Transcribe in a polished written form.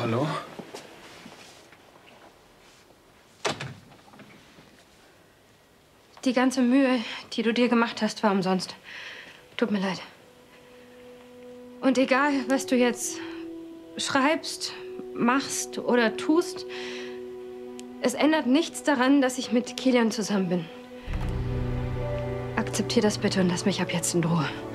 Hallo? Die ganze Mühe, die du dir gemacht hast, war umsonst. Tut mir leid. Und egal, was du jetzt schreibst, machst oder tust, es ändert nichts daran, dass ich mit Kilian zusammen bin. Akzeptier das bitte und lass mich ab jetzt in Ruhe.